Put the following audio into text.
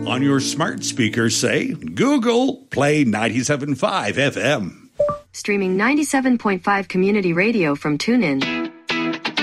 On your smart speaker, say, Google, play 97.5 FM. Streaming 97.5 community radio from TuneIn.